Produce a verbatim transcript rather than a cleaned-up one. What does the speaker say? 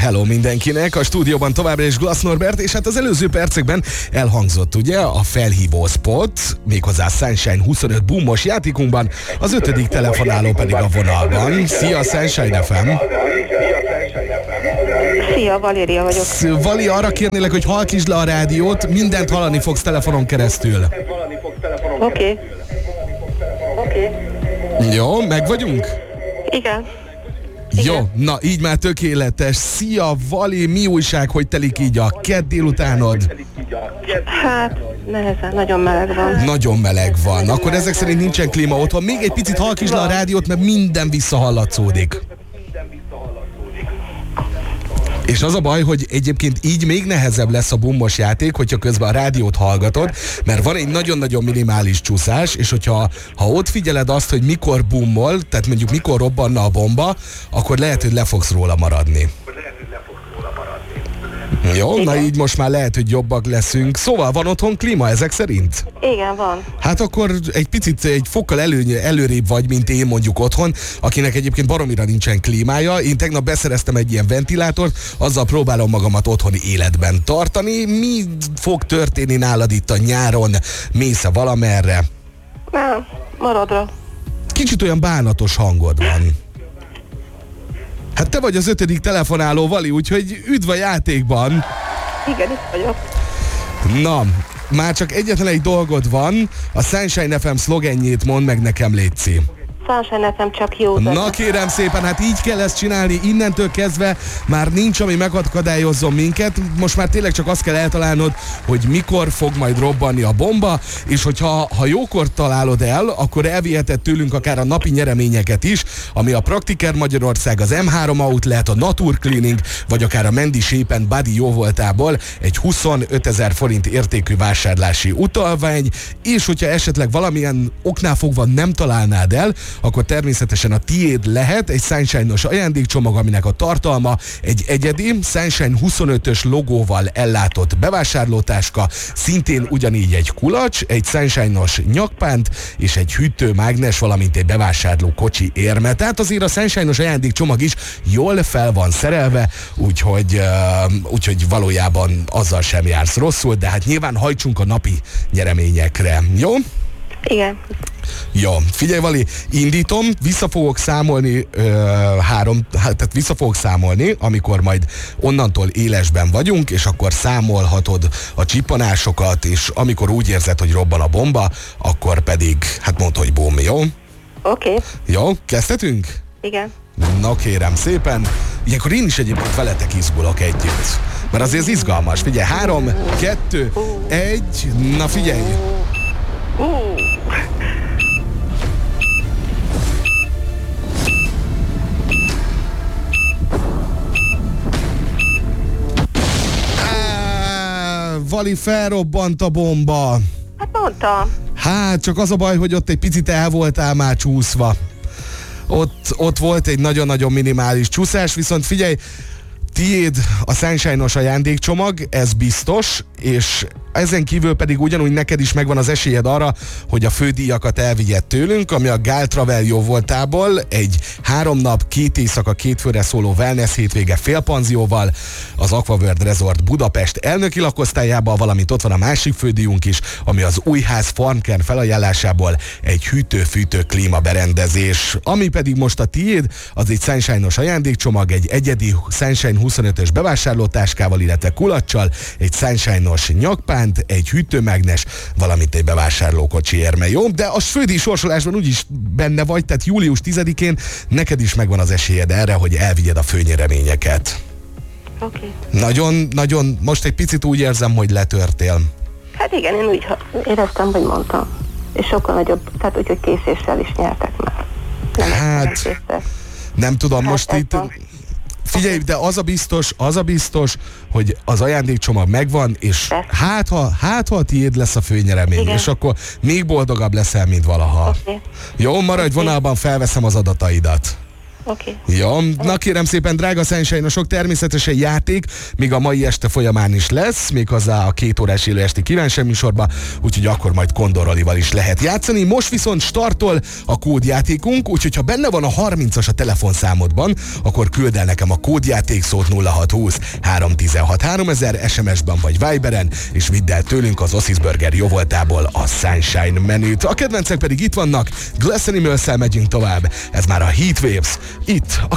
Hello mindenkinek, a stúdióban továbbra is Glass Norbert, és hát az előző percekben elhangzott ugye a felhívó spot, méghozzá Sunshine huszonöt boomos játékunkban, az ötödik telefonáló pedig a vonalban. Szia, Sunshine ef em! Szia, Valéria vagyok. Sz- Vali, arra kérnélek, hogy halkítsd le a rádiót, mindent hallani fogsz telefonon keresztül. Oké. Okay. Oké. Okay. Jó, meg vagyunk? Igen. Jó, na így már tökéletes. Szia, Vali, mi újság, hogy telik így a kedd délutánod? Hát, nehezen, nagyon meleg van. Nagyon meleg van. Akkor ezek szerint nincsen klíma otthon. Még egy picit halkítsd le a rádiót, mert minden visszahallatszódik. És az a baj, hogy egyébként így még nehezebb lesz a boomos játék, hogyha közben a rádiót hallgatod, mert van egy nagyon-nagyon minimális csúszás, és hogyha ha ott figyeled azt, hogy mikor boomol, tehát mondjuk mikor robbanna a bomba, akkor lehet, hogy le fogsz róla maradni. Jó, igen. Na így most már lehet, hogy jobbak leszünk. Szóval van otthon klíma ezek szerint? Igen, van. Hát akkor egy picit, egy fokkal elő, előrébb vagy, mint én mondjuk otthon, akinek egyébként baromira nincsen klímája. Én tegnap beszereztem egy ilyen ventilátort, azzal próbálom magamat otthoni életben tartani. Mi fog történni nálad itt a nyáron? Mész-e valamerre? Nem, maradra. Kicsit olyan bánatos hangod van. Hát te vagy az ötödik telefonáló, Vali, úgyhogy üdv a játékban. Igen, itt vagyok. Na, már csak egyetlen egy dolgod van, a Sunshine ef em szlogenjét mondd meg nekem, létszi. Sunshine ef em csak jó. Na kérem szépen, hát így kell ezt csinálni, innentől kezdve már nincs, ami megakadályozzon minket, most már tényleg csak azt kell eltalálnod, hogy mikor fog majd robbanni a bomba, és hogyha ha jókor találod el, akkor elviheted tőlünk akár a napi nyereményeket is, ami a Praktiker Magyarország, az em három Outlet, a Natur Cleaning, vagy akár a Mendy Shape and Body jóvoltából egy huszonötezer forint értékű vásárlási utalvány, és hogyha esetleg valamilyen oknál fogva nem találnád el, akkor természetesen a tiéd lehet egy Sunshine-os ajándékcsomag, aminek a tartalma egy egyedi Sunshine huszonötös logóval ellátott bevásárlótáska, szintén ugyanígy egy kulacs, egy Sunshine-os nyakpánt és egy hűtőmágnes, valamint egy bevásárló kocsi érme. Tehát azért a Sunshine-os ajándékcsomag is jól fel van szerelve, úgyhogy, uh, úgyhogy valójában azzal sem jársz rosszul, de hát nyilván hajtsunk a napi nyereményekre. Jó? Igen. Jó, figyelj, Vali, indítom, vissza fogok számolni ö, három, tehát vissza fogok számolni, amikor majd onnantól élesben vagyunk, és akkor számolhatod a csippanásokat, és amikor úgy érzed, hogy robban a bomba, akkor pedig, hát mondd, hogy bum, jó? Oké. Okay. Jó, kezdhetünk? Igen. Na kérem szépen, ilyenkor én is egyébként veletek izgulok együtt, mert azért ez izgalmas. Figyelj, három, kettő, egy, na figyelj! Uh. Á, Vali, felrobbant a bomba. Hát mondtam. Hát, csak az a baj, hogy ott egy picit el voltál már csúszva. Ott, ott volt egy nagyon-nagyon minimális csúszás, viszont figyelj, tiéd a Sunshine-os ajándékcsomag, ez biztos, és ezen kívül pedig ugyanúgy neked is megvan az esélyed arra, hogy a fődíjakat elvigyed tőlünk, ami a Gál Travel jóvoltából egy három nap, két éjszaka, két főre szóló wellness hétvége félpanzióval, az Aquaworld Resort Budapest elnöki lakosztályában, valamint ott van a másik fődíjunk is, ami az Újház Farmkern felajánlásából egy hűtő-fűtő klímaberendezés. Ami pedig most a tiéd, az egy Sunshine-os ajándékcsomag, egy egyedi Sunshine huszonötös bevásárlótáskával, illetve kulacsal, egy Sunshine-os nyakpánt, egy hűtőmágnes, valamint egy bevásárlókocsi érme, jó? De a fődíj sorsolásban úgyis benne vagy, tehát július tizedikén neked is megvan az esélyed erre, hogy elvigyed a főnyereményeket. Oké. Okay. Nagyon, nagyon, most egy picit úgy érzem, hogy letörtél. Hát igen, én úgy éreztem, hogy mondtam. És sokkal nagyobb, tehát úgyhogy készéssel is nyertek már. Nem hát, nem tudom, hát most itt... Van. Figyelj, de az a biztos, az a biztos, hogy az ajándékcsomag megvan, és hát ha, hát ha a tiéd lesz a főnyeremény, igen, és akkor még boldogabb leszel, mint valaha. Okay. Jó, maradj okay. vonalban, felveszem az adataidat. Oké. Okay. Ja, na kérem szépen, drága Sunshine-osok, természetesen játék, még a mai este folyamán is lesz, méghozzá a két órás élő esti kívánság műsorba, úgyhogy akkor majd Kondor Rolival is lehet játszani. Most viszont startol a kódjátékunk, úgyhogy ha benne van a harmincas a telefonszámodban, akkor küld el nekem a kódjáték szót nulla hat húsz három tizenhat háromezer es em es-ben vagy Viberen, és vidd el tőlünk az Oszis Burger jóvoltából a Sunshine menüt. A kedvencek pedig itt vannak, Glass Animals-szel megyünk tovább, ez már a Heatwaves, itt a